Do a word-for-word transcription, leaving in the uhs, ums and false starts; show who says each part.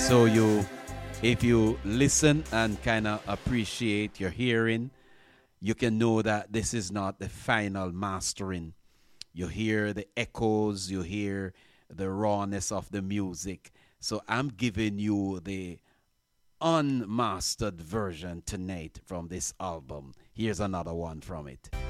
Speaker 1: So you, if you listen and kind of appreciate your hearing, you can know that this is not the final mastering. You hear the echoes, you hear the rawness of the music. So I'm giving you the unmastered version tonight from this album. Here's another one from it.